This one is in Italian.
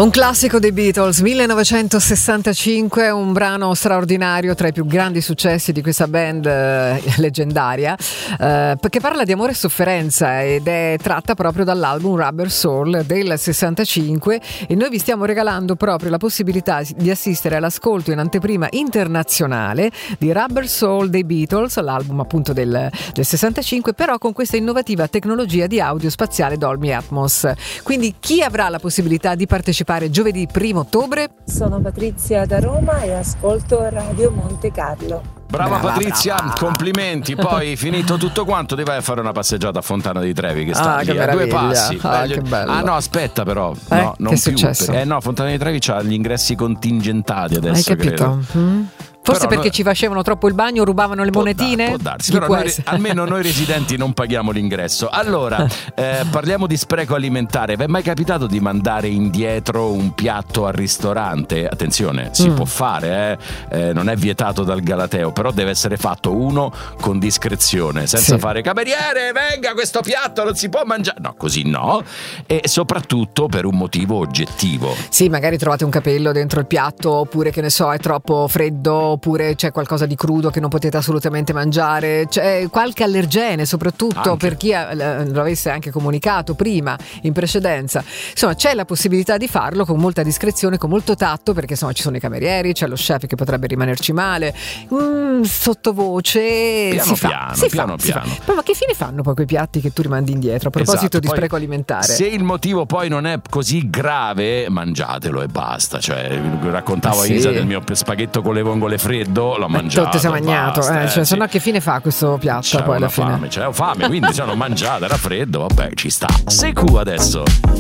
Un classico dei Beatles, 1965, un brano straordinario, tra i più grandi successi di questa band leggendaria, che parla di amore e sofferenza ed è tratta proprio dall'album Rubber Soul del 65, e noi vi stiamo regalando proprio la possibilità di assistere all'ascolto in anteprima internazionale di Rubber Soul dei Beatles, l'album appunto del 65, però con questa innovativa tecnologia di audio spaziale Dolby Atmos. Quindi chi avrà la possibilità di partecipare giovedì 1 ottobre? Sono Patrizia da Roma e ascolto Radio Monte Carlo. Brava Patrizia, complimenti. Poi finito tutto quanto ti vai a fare una passeggiata a Fontana di Trevi che sta lì a due passi. Che bello. Ah no, aspetta però, no, non che è più. successo? No, Fontana di Trevi c'ha gli ingressi contingentati adesso. Hai capito? Forse però perché ci facevano troppo il bagno, rubavano le monetine? Può darsi, però almeno noi residenti non paghiamo l'ingresso. Allora, parliamo di spreco alimentare. Vi è mai capitato di mandare indietro un piatto al ristorante? Attenzione, si può fare, non è vietato dal Galateo, però deve essere fatto uno con discrezione, senza fare cameriere, venga questo piatto non si può mangiare. No, così no. E soprattutto per un motivo oggettivo. Sì, magari trovate un capello dentro il piatto, oppure che ne so, è troppo freddo, oppure c'è qualcosa di crudo che non potete assolutamente mangiare, c'è qualche allergene, soprattutto per chi lo avesse anche comunicato prima, in precedenza. Insomma, c'è la possibilità di farlo con molta discrezione, con molto tatto, perché insomma ci sono i camerieri, c'è lo chef che potrebbe rimanerci male, sottovoce, piano piano. Ma che fine fanno poi quei piatti che tu rimandi indietro? A proposito di spreco alimentare, se il motivo poi non è così grave, mangiatelo e basta. Cioè, raccontavo a Isa del mio spaghetto con le vongole freddo, l'ho mangiato. Ti sei mangiato, se no che fine fa questo piatto? C'è poi alla fine c'avevo fame, quindi se l'ho mangiato, era freddo, vabbè, ci sta. Secu adesso.